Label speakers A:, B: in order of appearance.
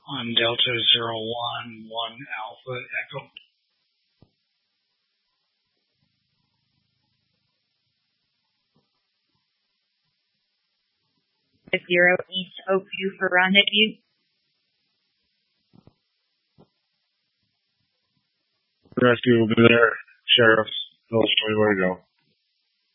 A: on Delta 011 Alpha Echo.
B: With 0 East Oakview for rendezvous.
C: Rescue will be there. Sheriff's, they'll show you where to go.